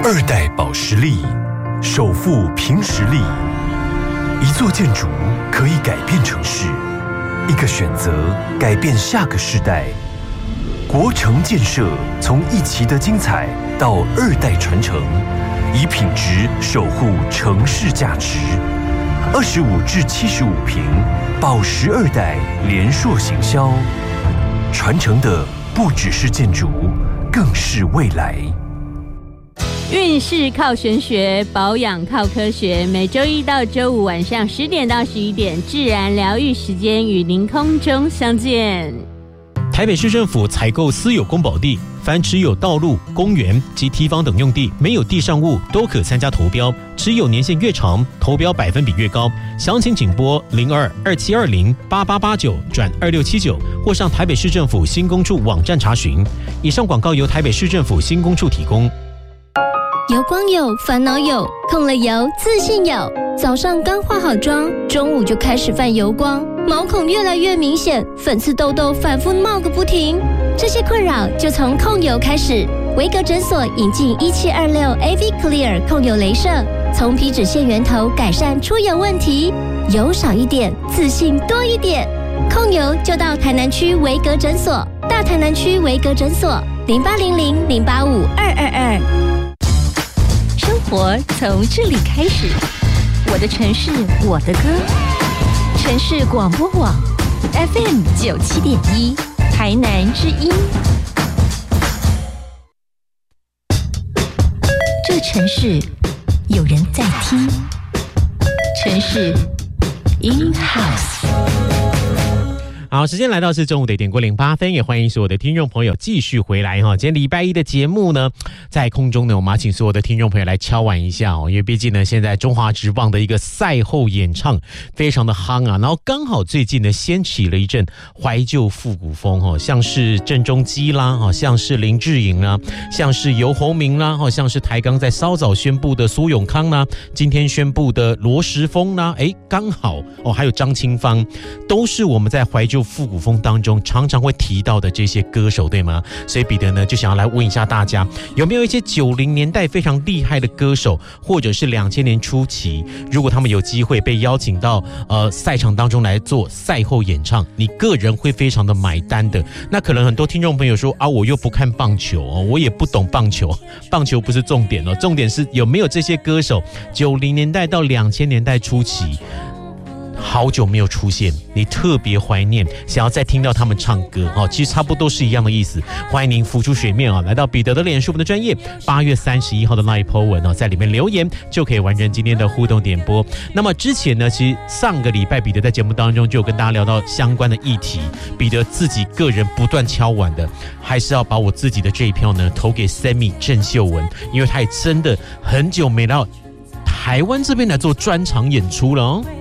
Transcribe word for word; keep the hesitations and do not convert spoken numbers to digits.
二代保时力，首富凭实力。一座建筑可以改变城市，一个选择改变下个世代。国城建设从一期的精彩到二代传承，以品质守护城市价值。二十五至七十五坪，保时二代联硕行销，传承的不只是建筑，更是未来。 运势靠玄学，保养靠科学。每周一到周五晚上十点到十一点，自然疗愈时间与您空中相见。 台北市政府采购私有公保地，凡持有道路、公园及堤防等用地，没有地上物都可参加投标，持有年限越长，投标百分比越高。详情请拨零二二七二零八八八九转二六七九，或上台北市政府新工处网站查询。以上广告由台北市政府新工处提供。 油光有，烦恼有，控了油，自信有。早上刚化好妆，中午就开始泛油光，毛孔越来越明显，粉刺痘痘反复冒个不停。这些困扰就从控油开始。维格诊所引进一七二六 A V Clear 控油雷射，从皮脂腺源头改善出油问题，油少一点，自信多一点。控油就到台南区维格诊所，大台南区维格诊所零八零零零八五二二二。 生活从这里开始，我的城市，我的歌。城市广播网 F M 九七点一，台南之音。这城市有人在听，城市 in house。 好，时间来到是中午的一点过零八分，也欢迎所有的听众朋友继续回来哈。今天礼拜一的节目呢，在空中呢，我们要请所有的听众朋友来敲碗一下哦，因为毕竟呢，现在中华职棒的一个赛后演唱非常的夯啊，然后刚好最近呢，掀起了一阵怀旧复古风哈，像是郑中基啦，哈，像是林志颖啦，像是游鸿明啦，哈，像是台钢在稍早宣布的苏永康啦，今天宣布的罗时丰啦，哎，刚好哦，还有张清芳，都是我们在怀旧复古风当中常常会提到的这些歌手，对吗？所以彼得呢就想要来问一下大家，有没有一些九零年代非常厉害的歌手，或者是两千年初期，如果他们有机会被邀请到呃赛场当中来做赛后演唱，你个人会非常的买单的？那可能很多听众朋友说啊，我又不看棒球哦，我也不懂棒球，棒球不是重点哦，重点是有没有这些歌手，九零年代到两千年代初期。好久没有出现，你特别怀念，想要再听到他们唱歌哦，其实差不多是一样的意思。欢迎您浮出水面啊，来到彼得的脸书我们的专页，八月三十一号的那一 po 文哦，在里面留言就可以完成今天的互动点播。那么之前呢，其实上个礼拜彼得在节目当中就有跟大家聊到相关的议题，彼得自己个人不断敲碗的，还是要把我自己的这一票呢投给 Sammy 郑秀文，因为他也真的很久没到台湾这边来做专场演出了哦。